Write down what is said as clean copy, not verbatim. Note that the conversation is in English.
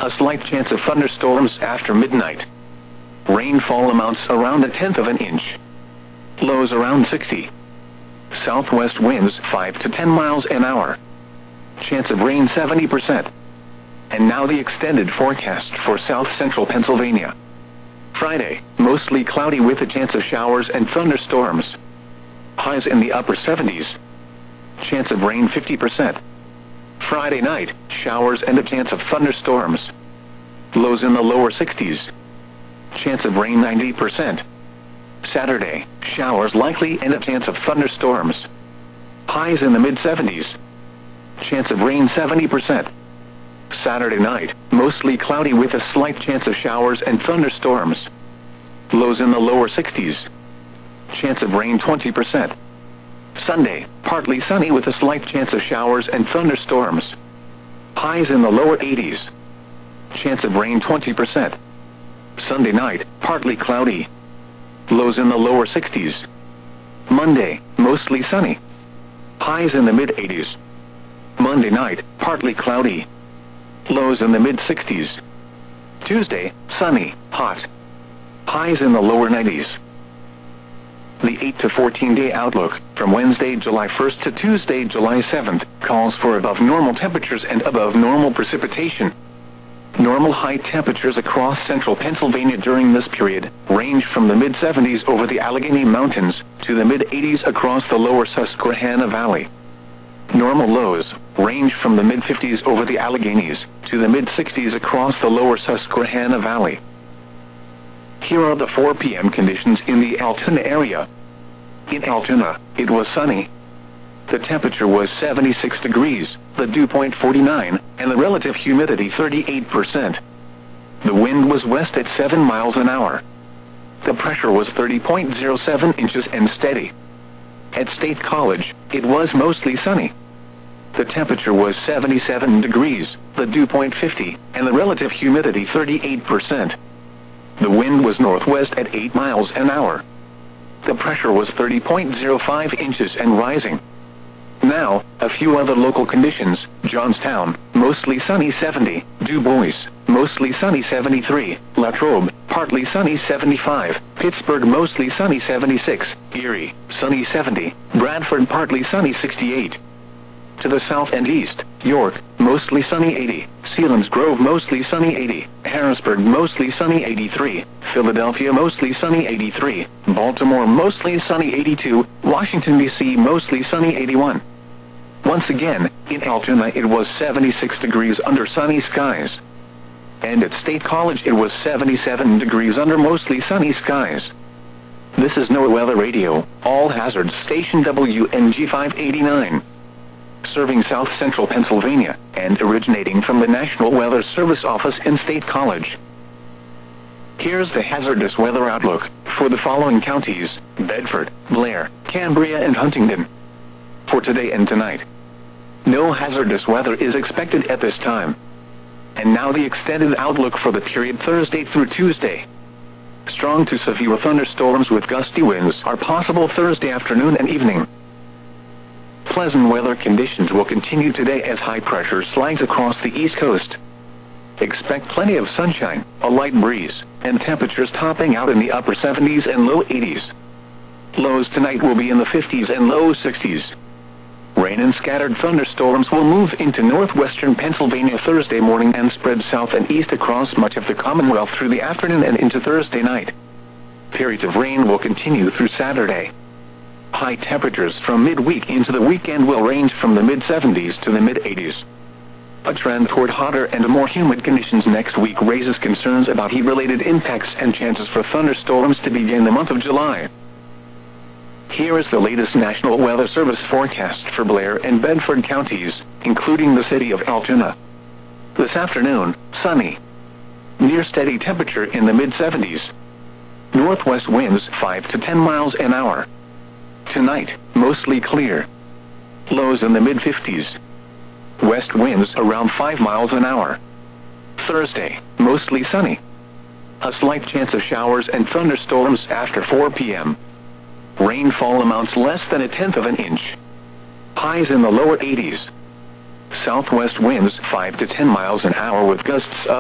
A slight chance of thunderstorms after midnight. Rainfall amounts around 1/10 of an inch. Lows around 60. Southwest winds 5 to 10 miles an hour. Chance of rain 70%. And now the extended forecast for south central Pennsylvania. Friday, mostly cloudy with a chance of showers and thunderstorms. Highs in the upper 70s. Chance of rain 50%. Friday night, showers and a chance of thunderstorms. Lows in the lower 60s. Chance of rain 90%. Saturday, showers likely and a chance of thunderstorms. Highs in the mid-70s. Chance of rain 70%. Saturday night, mostly cloudy with a slight chance of showers and thunderstorms. Lows in the lower 60s. Chance of rain 20%. Sunday, partly sunny with a slight chance of showers and thunderstorms. Highs in the lower 80s. Chance of rain 20%. Sunday night, partly cloudy. Lows in the lower 60s. Monday, mostly sunny. Highs in the mid-80s. Monday night, partly cloudy. Lows in the mid-60s. Tuesday, sunny, hot. Highs in the lower 90s. The 8 to 14-day outlook, from Wednesday, July 1st to Tuesday, July 7th, calls for above normal temperatures and above normal precipitation. Normal high temperatures across central Pennsylvania during this period range from the mid-70s over the Allegheny Mountains to the mid-80s across the lower Susquehanna Valley. Normal lows range from the mid-50s over the Alleghenies to the mid-60s across the lower Susquehanna Valley. Here are the 4 p.m. conditions in the Altoona area. In Altoona, it was sunny. The temperature was 76 degrees, the dew point 49, and the relative humidity 38%. The wind was west at 7 miles an hour. The pressure was 30.07 inches and steady. At State College, it was mostly sunny. The temperature was 77 degrees, the dew point 50, and the relative humidity 38%. The wind was northwest at 8 miles an hour. The pressure was 30.05 inches and rising. Now, a few other local conditions. Johnstown, mostly sunny 70. Du Bois, mostly sunny 73. Latrobe, partly sunny 75. Pittsburgh, mostly sunny 76. Erie, sunny 70. Bradford, partly sunny 68. To the south and east, York, mostly sunny 80. Selinsgrove, mostly sunny 80. Harrisburg, mostly sunny 83. Philadelphia, mostly sunny 83. Baltimore, mostly sunny 82. Washington, D.C., mostly sunny 81. Once again, in Altoona it was 76 degrees under sunny skies. And at State College it was 77 degrees under mostly sunny skies. This is NOAA Weather Radio, all hazards station WNG 589. Serving south central Pennsylvania, and originating from the National Weather Service office in State College. Here's the hazardous weather outlook for the following counties: Bedford, Blair, Cambria, and Huntingdon. For today and tonight, no hazardous weather is expected at this time. And now the extended outlook for the period Thursday through Tuesday. Strong to severe thunderstorms with gusty winds are possible Thursday afternoon and evening. Pleasant weather conditions will continue today as high pressure slides across the East Coast. Expect plenty of sunshine, a light breeze, and temperatures topping out in the upper 70s and low 80s. Lows tonight will be in the 50s and low 60s. Rain and scattered thunderstorms will move into northwestern Pennsylvania Thursday morning and spread south and east across much of the Commonwealth through the afternoon and into Thursday night. Periods of rain will continue through Saturday. High temperatures from midweek into the weekend will range from the mid-70s to the mid-80s. A trend toward hotter and more humid conditions next week raises concerns about heat-related impacts and chances for thunderstorms to begin the month of July. Here is the latest National Weather Service forecast for Blair and Bedford counties, including the city of Altoona. This afternoon, sunny. Near steady temperature in the mid-70s. Northwest winds 5 to 10 miles an hour. Tonight, mostly clear. Lows in the mid-50s. West winds around 5 miles an hour. Thursday, mostly sunny. A slight chance of showers and thunderstorms after 4 p.m. Rainfall amounts less than 1/10 of an inch. Highs in the lower 80s. Southwest winds 5 to 10 miles an hour with gusts up